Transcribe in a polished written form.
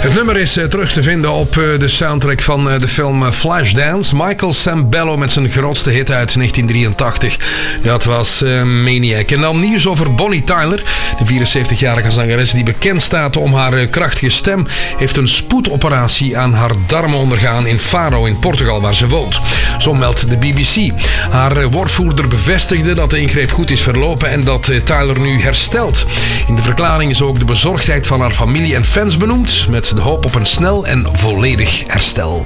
Het nummer is terug te vinden op de soundtrack van de film Flashdance. Michael Sembello met zijn grootste hit uit 1983. Dat was Maniac. En dan nieuws over Bonnie Tyler. De 74-jarige zangeres die bekend staat om haar krachtige stem, heeft een spoedoperatie aan haar darmen ondergaan in Faro in Portugal, waar ze woont. Zo meldt de BBC. Haar woordvoerder bevestigde dat de ingreep goed is verlopen en dat Tyler nu herstelt. In de verklaring is ook de bezorgdheid van haar familie en fans benoemd, met de hoop op een snel en volledig herstel.